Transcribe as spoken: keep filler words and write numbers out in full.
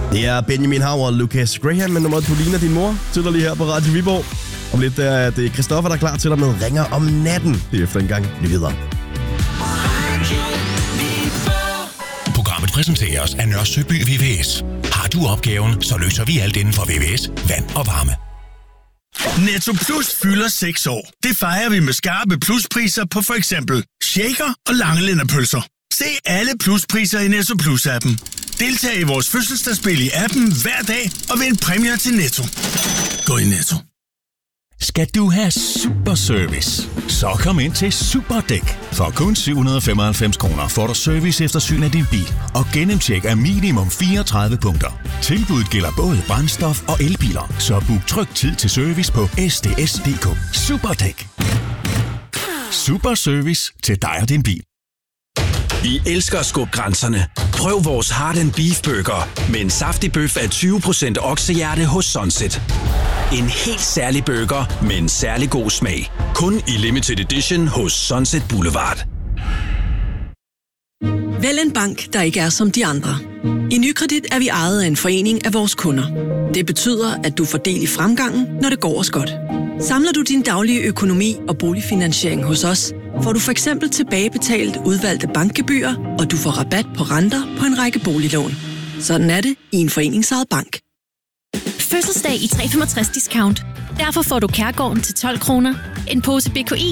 Det er Benjamin Hav og Lucas Graham med nummeret Du ligner din mor. Tyder lige her på Radio Viborg. Om lidt er det Christoffer, der er klar til dig med Ringer om natten. Det er efter en gang nyheder. Programmet præsenteres af Nørre Søby V V S. Har du opgaven, så løser vi alt inden for V V S, vand og varme. Netto Plus fylder seks år. Det fejrer vi med skarpe pluspriser på for eksempel shaker og langelænderpølser. Se alle pluspriser i Netto Plus-appen. Deltag i vores fødselsdagsspil i appen hver dag og vind præmier til Netto. Gå i Netto. Skal du have super service, så kom ind til Superdæk. For kun syv hundrede og femoghalvfems kroner får du service eftersyn af din bil og gennemtjek af minimum fireogtredive punkter. Tilbuddet gælder både brændstof og elbiler, så book tryg tid til service på s d s punktum d k. Superdæk. Super service til dig og din bil. Vi elsker at skubbe grænserne. Prøv vores Heart and Beef Burger med en saftig bøf af tyve procent oksehjerte hos Sunset. En helt særlig burger med en særlig god smag. Kun i limited edition hos Sunset Boulevard. Vælg en bank, der ikke er som de andre. I Nykredit er vi ejet af en forening af vores kunder. Det betyder, at du får del i fremgangen, når det går os godt. Samler du din daglige økonomi og boligfinansiering hos os, får du for eksempel tilbagebetalt udvalgte bankgebyrer, og du får rabat på renter på en række boliglån. Sådan er det i en foreningsejet bank. Fødselsdag i tre komma femogtres discount. Derfor får du Kærgården til tolv kroner, en pose B K I